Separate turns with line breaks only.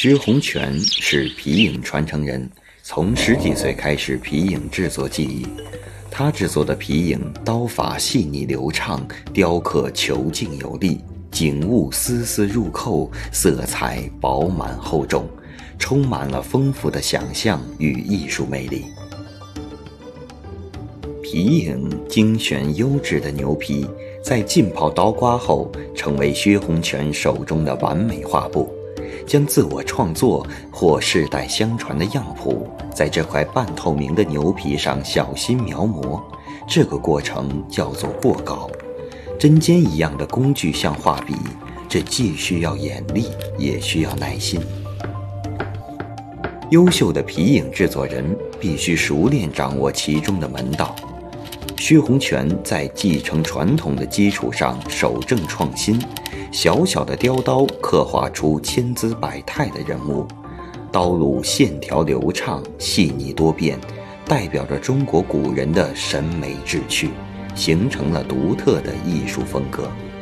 薛洪全是皮影传承人，从10几岁开始皮影制作技艺。他制作的皮影刀法细腻流畅，雕刻遒劲有力，景物丝丝入扣，色彩饱满厚重，充满了丰富的想象与艺术魅力。皮影精选优质的牛皮，在浸泡刀刮后，成为薛洪全手中的完美画布，将自我创作或世代相传的样谱，在这块半透明的牛皮上小心描摹。这个过程叫做过稿，针尖一样的工具像画笔，这既需要眼力，也需要耐心。优秀的皮影制作人必须熟练掌握其中的门道。薛洪全在继承传统的基础上守正创新，小小的雕刀刻画出千姿百态的人物，刀路线条流畅，细腻多变，代表着中国古人的审美志趣，形成了独特的艺术风格。